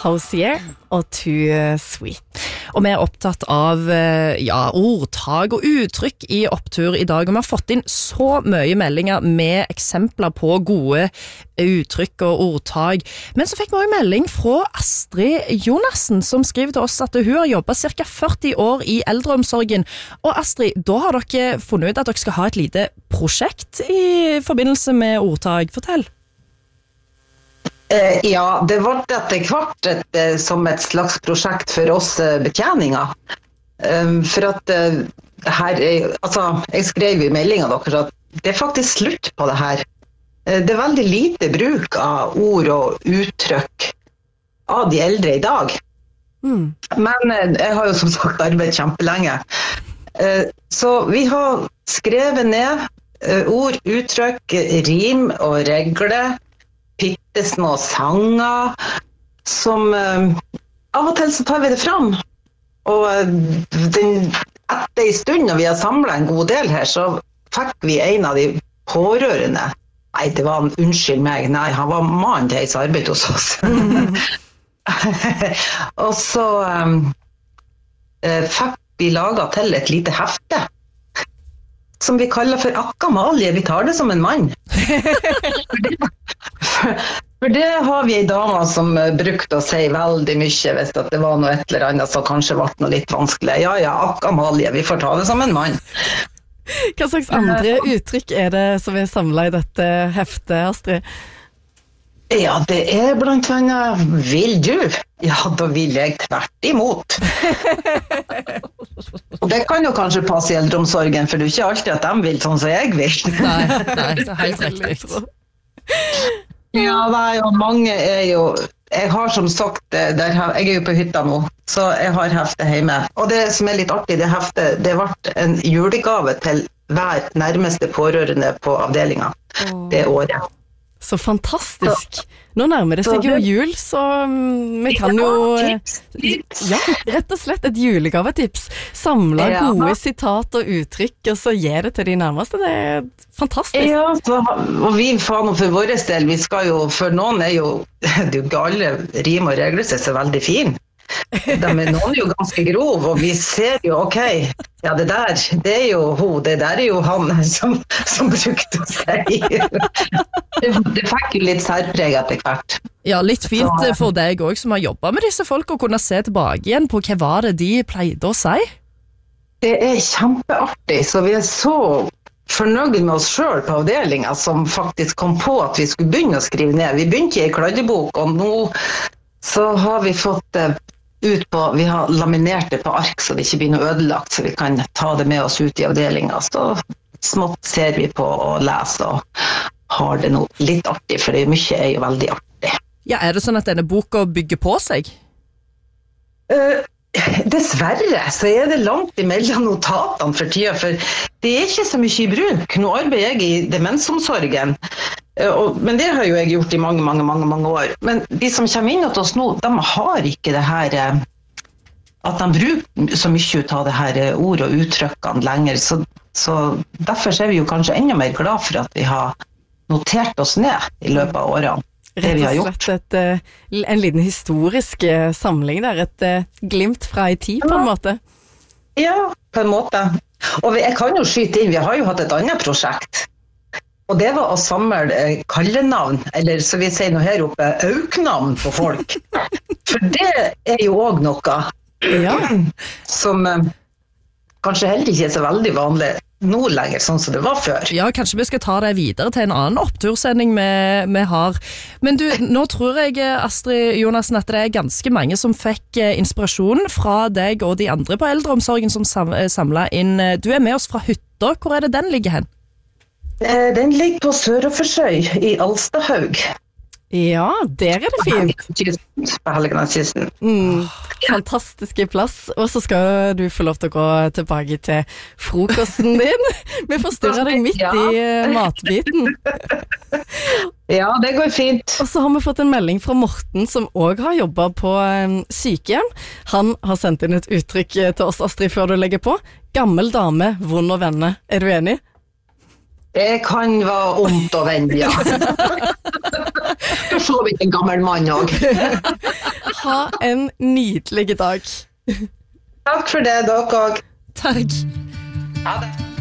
Hosier og Too Sweet. Og vi opptatt av ordtag og uttrykk i Opptur i dag, og vi har fått inn så mye meldinger med eksempler på gode uttrykk og ordtag. Men så fikk vi også melding fra Astrid Jonassen, som skriver til oss at hun har jobbet ca. 40 år i eldreomsorgen. Og Astrid, da har dere funnet ut at dere skal ha et lite prosjekt i forbindelse med ordtag. Fortell. Ja, det var etter hvert som et slags prosjekt for oss betjeninger. For at jeg skrev i meldingen deres at det faktisk slutt på det her. Det veldig lite bruk av ord og uttrykk av de eldre i dag. Men jeg har jo som sagt arbeidet kjempelenge. Så vi har skrevet ned ord, uttrykk, rim og regler, pittesmå sanger, som av og til så tar vi det fram. Og etter en stund når vi har samlet en god del her, så fikk vi en av de pårørende. Nei, det var unnskyld meg. Nei, han var mannen til hans arbeid hos oss. Og så fikk vi laget til et lite hefte, som vi kaller for Akamalie. Vi tar det som en mann. For det har vi en dame som brukte å si veldig mye hvis det var noe et eller annet som kanskje ble noe litt vanskelig. Ja, Akamalie, vi får ta det som en mann. Hva slags andre uttrykk er det som er samlet i dette heftet, Astrid? Ja, det er blant annet vil du? Ja, da vil jeg tvert imot. Og det kan jo kanskje passe i eldreomsorgen, for det er ikke alltid at de vil sånn som jeg vil. Nei, det er helt riktig. Ja, nei, og mange er jo... Jeg har som sagt, jeg er jo på hytta nå, så jeg har heftet hjemme. Og det som er litt artig, det heftet, det ble en julegave til hver nærmeste pårørende på avdelingen det året. Så fantastisk. Nå nærmer det seg jo jul, så vi kan jo... Ja, rett og slett et julegavetips. Samle gode sitat og uttrykk, og så gi det til de nærmeste. Det er fantastisk. Ja, og vi faen for vår del, vi skal jo, for noen er jo, det er jo ikke alle rim og regler seg så veldig fin. Noen er jo ganske grov, og vi ser jo, ok, ja det der, det er jo hun, det der er jo han som brukte å si. Det fikk jo litt særpreg etter hvert. Ja, litt fint for deg også som har jobbet med disse folk, å kunne se tilbake igjen på hva var det de pleide å si? Det er kjempeartig, så vi er så fornøyd med oss selv på avdelingen som faktisk kom på at vi skulle begynne å skrive ned. Vi begynte i en kladdebok, og nå så har vi fått vi har laminert det på ark så det ikke blir noe ødelagt, så vi kan ta det med oss ut i avdelingen. Så smått ser vi på og leser og har det noe litt artig, for det mye er jo veldig artig. Ja, er det sånn at denne boka bygger på seg? Dessverre så er det langt imellom notatene for tida, for det er ikke så mye i bruk. Nå arbeider jeg i demensomsorgen, men det har jo jeg gjort i mange år. Men de som kommer inn til oss nå, de har ikke det her, at de bruker så mye av det her ord og uttrykkene lenger, så derfor er vi jo kanskje enda mer glad for at vi har notert oss ned i løpet av årene. Det vi har gjort. Rett og slett en liten historisk samling der, et glimt fra en tid på en måte. Ja, på en måte. Og jeg kan jo skyte inn, vi har jo hatt et annet prosjekt. Og det var å samle kallenavn, eller så vi sier nå her oppe, auknavn på folk. For det er jo også noe som kanskje heller ikke er så veldig vanlig nå lenger, sånn som det var før. Ja, kanskje vi skal ta det videre til en annen opptursending vi har. Men du, nå tror jeg, Astrid Jonassen, at det er ganske mange som fikk inspirasjon fra deg og de andre på eldreomsorgen som samlet inn. Du er med oss fra hytta. Hvor er det den ligger hen? Den ligger på Sør-Offersøy i Alstahaug. Ja, der er det fint. På Helgelandskysten. Fantastiske plass. Og så skal du få lov til å gå tilbake til frokosten din. Vi forstyrrer deg midt i matbiten. Ja, det går fint. Og så har vi fått en melding fra Morten, som også har jobbet på sykehjem. Han har sendt inn et uttrykk til oss, Astrid, før du legger på. Gammel dame, vond å vende. Er du enig? Det kan være ondt å vende, ja. Så vi en gammel mann også. Ha en nydelig dag. Takk for det, dere òg. Takk. Ha det.